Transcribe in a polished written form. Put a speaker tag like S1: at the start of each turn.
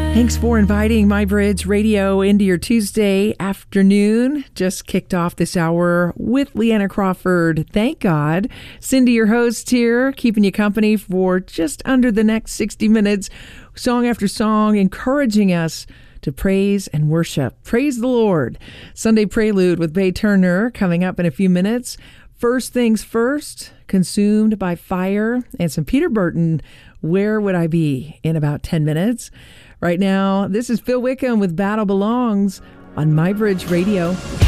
S1: Thanks for inviting My Bridge Radio into your Tuesday afternoon. Just kicked off this hour with Leanna Crawford. Thank God. Cindy, your host here, keeping you company for just under the next 60 minutes, song after song, encouraging us to praise and worship. Praise the Lord. Sunday Prelude with Bay Turner coming up in a few minutes. First things first, Consumed by Fire, and some Peter Burton, Where Would I Be, in about 10 minutes. Right now, this is Phil Wickham with Battle Belongs on My Bridge Radio.